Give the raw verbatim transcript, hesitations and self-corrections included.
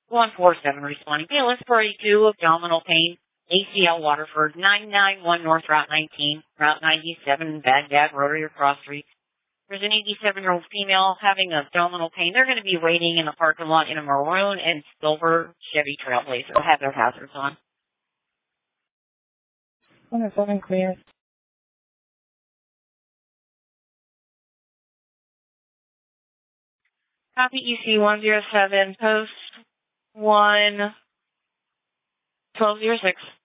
one four seven responding. P L S forty-two, abdominal pain, A C L Waterford, nine nine one North Route nineteen, Route ninety-seven, Baghdad, Rotary Cross Street. There's an eighty-seven-year-old female having abdominal pain. They're going to be waiting in the parking lot in a maroon and silver Chevy Trailblazer. They'll have their hazards on. one oh seven clear. Copy E C one oh seven, post one twelve oh six.